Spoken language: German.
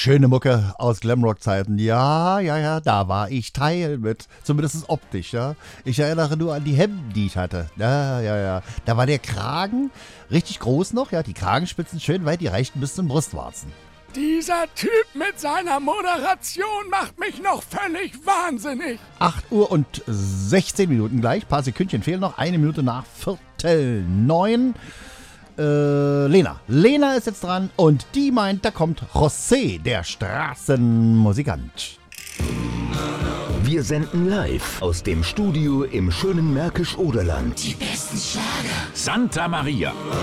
schöne Mucke aus Glamrock-Zeiten. Ja, da war ich Teil mit. Zumindest optisch, ja. Ich erinnere nur an die Hemden, die ich hatte. Ja. Da war der Kragen richtig groß noch, ja. Die Kragenspitzen schön weit, die reichten bis zum Brustwarzen. Dieser Typ mit seiner Moderation macht mich noch völlig wahnsinnig. 8 Uhr und 16 Minuten gleich. Ein paar Sekündchen fehlen noch. 1 Minute nach 8:45. Lena ist jetzt dran und die meint, da kommt José, der Straßenmusikant. Wir senden live aus dem Studio im schönen Märkisch-Oderland. Die besten Schlager. Santa Maria.